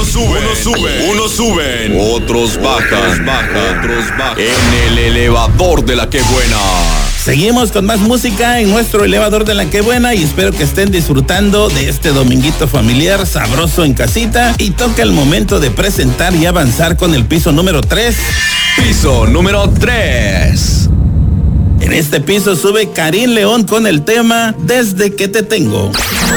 Unos suben, otros bajan. En el elevador de la que buena. Seguimos con más música en nuestro elevador de la que buena y espero que estén disfrutando de este dominguito familiar sabroso en casita. Y toca el momento de presentar y avanzar con el piso número 3. Piso número 3. En este piso sube Karim León con el tema Desde que te tengo.